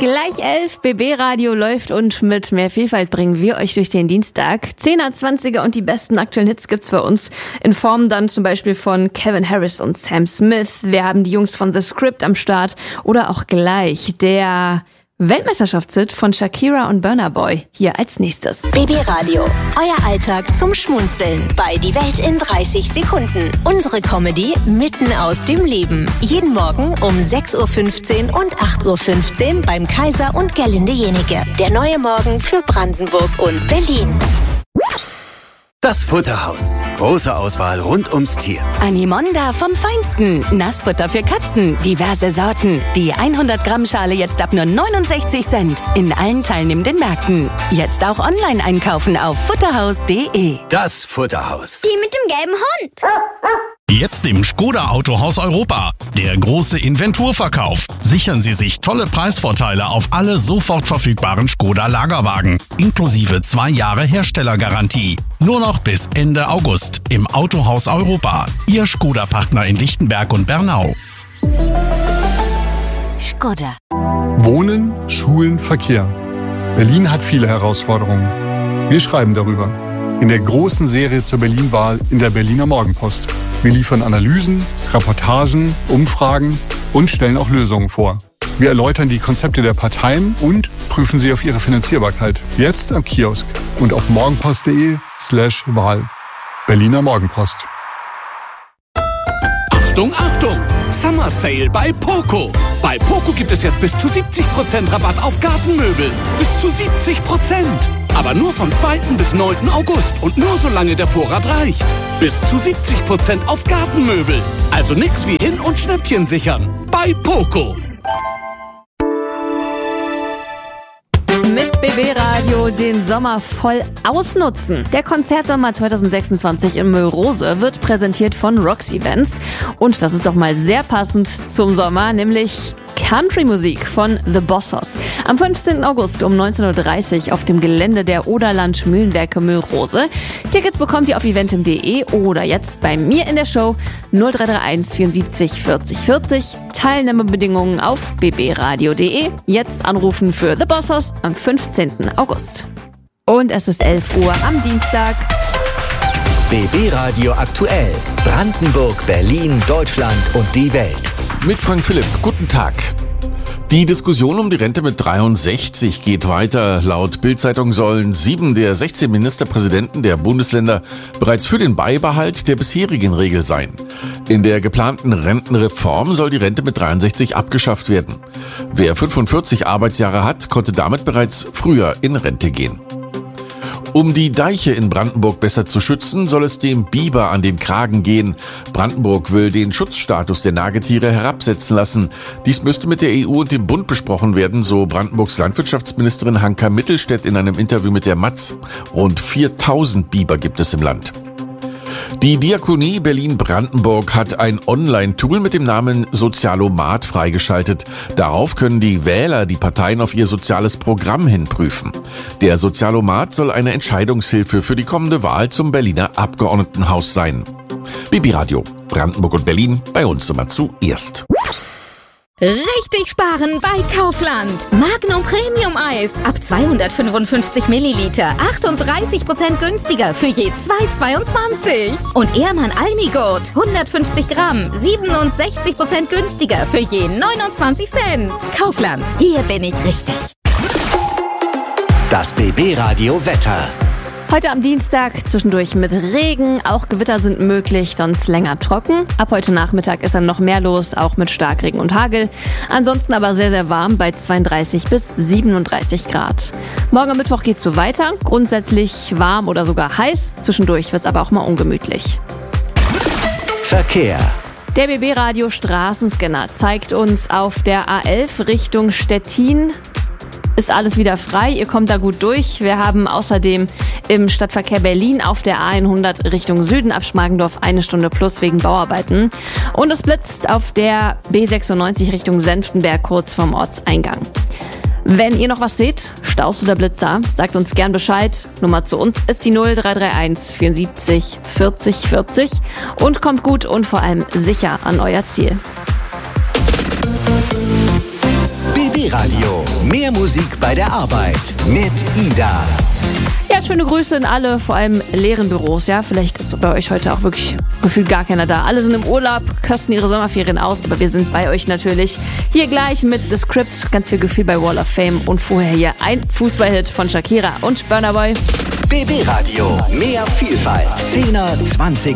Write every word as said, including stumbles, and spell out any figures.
Gleich elf, B B Radio läuft und mit mehr Vielfalt bringen wir euch durch den Dienstag. Zehner, Zwanziger und die besten aktuellen Hits gibt's bei uns in Form dann zum Beispiel von Calvin Harris und Sam Smith. Wir haben die Jungs von The Script am Start oder auch gleich der Weltmeisterschaftshit von Shakira und Burna Boy hier als nächstes. B B Radio, euer Alltag zum Schmunzeln bei Die Welt in dreißig Sekunden. Unsere Comedy mitten aus dem Leben. Jeden Morgen um sechs Uhr fünfzehn und acht Uhr fünfzehn beim Kaiser und Gerlinde Jenike. Der neue Morgen für Brandenburg und Berlin. Das Futterhaus. Große Auswahl rund ums Tier. Animonda vom Feinsten. Nassfutter für Katzen. Diverse Sorten. Die hundert Gramm Schale jetzt ab nur neunundsechzig Cent. In allen teilnehmenden Märkten. Jetzt auch online einkaufen auf futterhaus punkt de. Das Futterhaus. Die mit dem gelben Hund. Jetzt im Skoda Autohaus Europa. Der große Inventurverkauf. Sichern Sie sich tolle Preisvorteile auf alle sofort verfügbaren Skoda Lagerwagen. Inklusive zwei Jahre Herstellergarantie. Nur noch bis Ende August im Autohaus Europa. Ihr Skoda-Partner in Lichtenberg und Bernau. Skoda. Wohnen, Schulen, Verkehr. Berlin hat viele Herausforderungen. Wir schreiben darüber. In der großen Serie zur Berlin-Wahl in der Berliner Morgenpost. Wir liefern Analysen, Reportagen, Umfragen und stellen auch Lösungen vor. Wir erläutern die Konzepte der Parteien und prüfen sie auf ihre Finanzierbarkeit. Jetzt am Kiosk und auf morgenpost.de slash Wahl. Berliner Morgenpost. Achtung, Achtung! Summer Sale bei Poco. Bei Poco gibt es jetzt bis zu siebzig Prozent Rabatt auf Gartenmöbel. Bis zu siebzig Prozent. Aber nur vom zweiten bis neunten August und nur solange der Vorrat reicht. Bis zu siebzig Prozent auf Gartenmöbel. Also nix wie hin und Schnäppchen sichern. Bei Poco. Mit B B Radio den Sommer voll ausnutzen. Der Konzertsommer zwanzig sechsundzwanzig in Müllrose wird präsentiert von Rox Events. Und das ist doch mal sehr passend zum Sommer, nämlich Country-Musik von The Bossers. Am fünfzehnten August um neunzehn Uhr dreißig auf dem Gelände der Oderland Mühlenwerke Müllrose. Tickets bekommt ihr auf eventim punkt de oder jetzt bei mir in der Show null drei drei eins vierundsiebzig vierzig vierzig. Teilnahmebedingungen auf b b radio punkt de. Jetzt anrufen für The Bossers am fünfzehnten August. Und es ist elf Uhr am Dienstag. B B Radio aktuell. Brandenburg, Berlin, Deutschland und die Welt. Mit Frank Philipp, guten Tag. Die Diskussion um die Rente mit dreiundsechzig geht weiter. Laut Bild-Zeitung sollen sieben der sechzehn Ministerpräsidenten der Bundesländer bereits für den Beibehalt der bisherigen Regel sein. In der geplanten Rentenreform soll die Rente mit dreiundsechzig abgeschafft werden. Wer fünfundvierzig Arbeitsjahre hat, konnte damit bereits früher in Rente gehen. Um die Deiche in Brandenburg besser zu schützen, soll es dem Biber an den Kragen gehen. Brandenburg will den Schutzstatus der Nagetiere herabsetzen lassen. Dies müsste mit der E U und dem Bund besprochen werden, so Brandenburgs Landwirtschaftsministerin Hanka Mittelstädt in einem Interview mit der Matz. Rund viertausend Biber gibt es im Land. Die Diakonie Berlin-Brandenburg hat ein Online-Tool mit dem Namen Sozialomat freigeschaltet. Darauf können die Wähler die Parteien auf ihr soziales Programm hin prüfen. Der Sozialomat soll eine Entscheidungshilfe für die kommende Wahl zum Berliner Abgeordnetenhaus sein. B B Radio, Brandenburg und Berlin, bei uns immer zuerst. Richtig sparen bei Kaufland. Magnum Premium Eis ab zweihundertfünfundfünfzig Milliliter. achtunddreißig Prozent günstiger für je zwei Euro zweiundzwanzig. Und Ehrmann Almigurt hundertfünfzig Gramm. siebenundsechzig Prozent günstiger für je neunundzwanzig Cent. Kaufland. Hier bin ich richtig. Das B B Radio Wetter. Heute am Dienstag zwischendurch mit Regen, auch Gewitter sind möglich, sonst länger trocken. Ab heute Nachmittag ist dann noch mehr los, auch mit Starkregen und Hagel. Ansonsten aber sehr, sehr warm bei zweiunddreißig bis siebenunddreißig Grad. Morgen am Mittwoch geht's so weiter, grundsätzlich warm oder sogar heiß, zwischendurch wird's aber auch mal ungemütlich. Verkehr. Der B B Radio Straßenscanner zeigt uns auf der A elf Richtung Stettin. Ist alles wieder frei, ihr kommt da gut durch. Wir haben außerdem im Stadtverkehr Berlin auf der A hundert Richtung Süden ab Schmargendorf eine Stunde plus wegen Bauarbeiten. Und es blitzt auf der B sechsundneunzig Richtung Senftenberg kurz vorm Ortseingang. Wenn ihr noch was seht, Staus oder Blitzer, sagt uns gern Bescheid. Nummer zu uns ist die null drei drei eins vierundsiebzig vierzig vierzig und kommt gut und vor allem sicher an euer Ziel. B B Radio. Mehr Mehr Musik bei der Arbeit mit Ida. Ja, schöne Grüße in alle, vor allem leeren Büros. Ja, vielleicht ist bei euch heute auch wirklich gefühlt gar keiner da. Alle sind im Urlaub, kosten ihre Sommerferien aus, aber wir sind bei euch natürlich. Hier gleich mit The Script, ganz viel Gefühl bei Wall of Fame und vorher hier ein Fußballhit von Shakira und Burna Boy. B B Radio, mehr Vielfalt. zehner, zwanziger